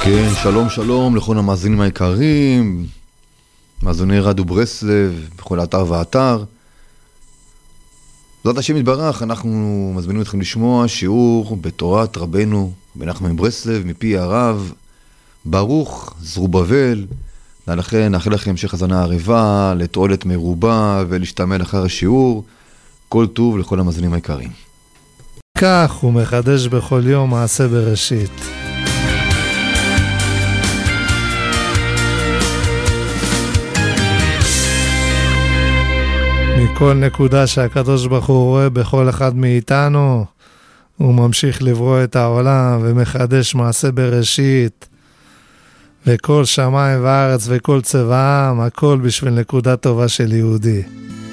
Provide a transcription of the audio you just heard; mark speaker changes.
Speaker 1: כן, שלום שלום לכל המאזינים היקרים, מאזיני רדיו ברסלב, בכל האתר והאתר. בעזרת השם יתברך, אנחנו מזמינים אתכם לשמוע שיעור בתורת רבנו בן נחמן מברסלב מפי הרב ברוך זרובבל. ולכן נאחל לכם המשך האזנה ערבה, לתועלת מרובה ולהשתמע אחר השיעור. כל טוב לכל המאזינים היקרים.
Speaker 2: כך הוא מחדש בכל יום מעשה בראשית. מכל נקודה שהקדוש ברוך הוא רואה בכל אחד מאיתנו, הוא ממשיך לברוא את העולם ומחדש מעשה בראשית, וכל שמיים וארץ וכל צבעם, הכל בשביל נקודה טובה של יהודי.